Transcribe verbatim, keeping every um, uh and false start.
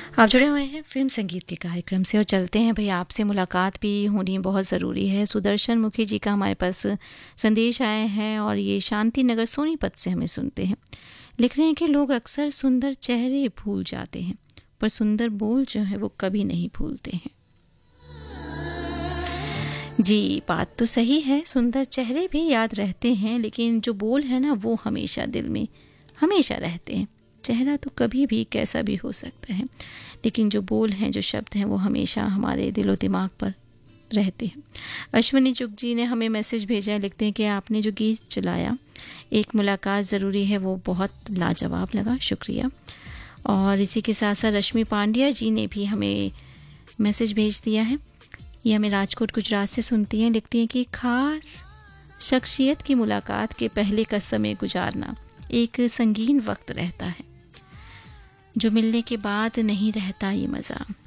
आप जुड़े हुए हैं फिल्म संगीत के कार्यक्रम से और चलते हैं भाई, आपसे मुलाकात भी होनी बहुत ज़रूरी है। सुदर्शन मुखी जी का हमारे पास संदेश आए हैं और ये शांति नगर सोनीपत से हमें सुनते हैं। लिख रहे हैं कि लोग अक्सर सुंदर चेहरे भूल जाते हैं पर सुंदर बोल जो है वो कभी नहीं भूलते हैं। जी, बात तो सही है, सुंदर चेहरे भी याद रहते हैं लेकिन जो बोल है ना वो हमेशा दिल में हमेशा रहते हैं। चेहरा तो कभी भी कैसा भी हो सकता है लेकिन जो बोल हैं, जो शब्द हैं वो हमेशा हमारे दिलो दिमाग पर रहते हैं। अश्विनी चुग जी ने हमें मैसेज भेजा है, लिखते हैं कि आपने जो गीत चलाया एक मुलाकात ज़रूरी है वो बहुत लाजवाब लगा, शुक्रिया। और इसी के साथ साथ रश्मि पांड्या जी ने भी हमें मैसेज भेज दिया है। ये हमें राजकोट गुजरात से सुनती हैं, लिखती हैं कि खास शख्सियत की मुलाकात के पहले का समय गुजारना एक संगीन वक्त रहता है जो मिलने के बाद नहीं रहता ये मज़ा।